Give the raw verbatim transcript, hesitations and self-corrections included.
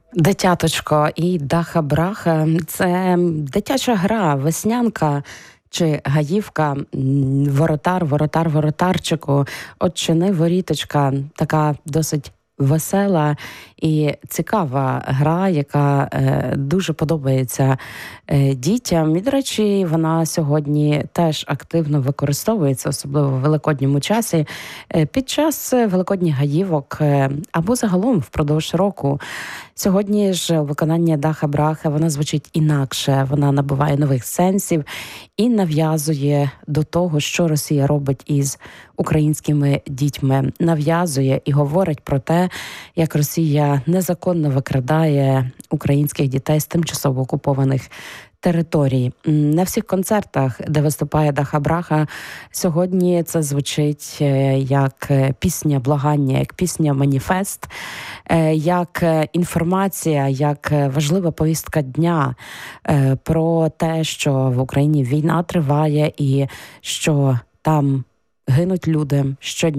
Дитяточко і Даха-Браха – це дитяча гра, веснянка чи гаївка, воротар, воротар, воротарчику, отчини воріточка, така досить весела і цікава гра, яка е, дуже подобається е, дітям. І, до речі, вона сьогодні теж активно використовується, особливо в великодньому часі, е, під час великодніх гаївок е, або загалом впродовж року. Сьогодні ж виконання Даха-Браха, вона звучить інакше, вона набуває нових сенсів і нав'язує до того, що Росія робить із українськими дітьми. Нав'язує і говорить про те, як Росія незаконно викрадає українських дітей з тимчасово окупованих територій. На всіх концертах, де виступає Даха-Браха, сьогодні це звучить як пісня благання, як пісня маніфест, як інформація, як важлива повістка дня про те, що в Україні війна триває і що там гинуть люди щодня.